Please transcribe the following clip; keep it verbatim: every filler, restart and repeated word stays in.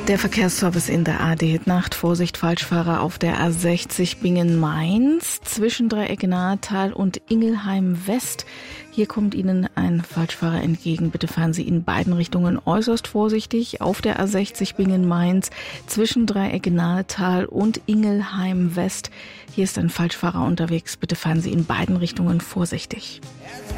Der Verkehrsservice in der A D Nacht. Vorsicht, Falschfahrer auf der A sechzig Bingen-Mainz zwischen Dreieck-Nahetal und Ingelheim West. Hier kommt Ihnen ein Falschfahrer entgegen. Bitte fahren Sie in beiden Richtungen äußerst vorsichtig. Auf der A sechzig Bingen-Mainz zwischen Dreieck-Nahetal und Ingelheim West. Hier ist ein Falschfahrer unterwegs. Bitte fahren Sie in beiden Richtungen vorsichtig.